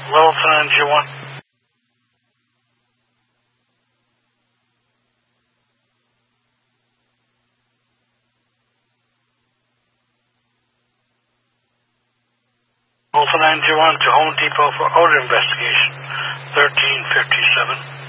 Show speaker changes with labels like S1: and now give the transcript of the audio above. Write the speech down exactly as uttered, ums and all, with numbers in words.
S1: Littleton N G one. Littleton N G one to Home Depot for odor investigation. thirteen fifty-seven.